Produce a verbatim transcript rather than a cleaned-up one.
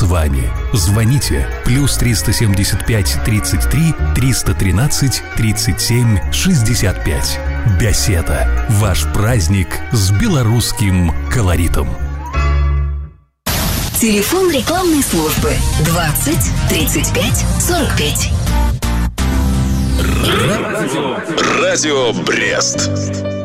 с вами. Звоните плюс триста семьдесят пять тридцать три триста тринадцать тридцать семь шестьдесят пять. Беседа. Ваш праздник с белорусским колоритом. Телефон рекламной службы двадцать тридцать пять сорок пять. Радио Брест.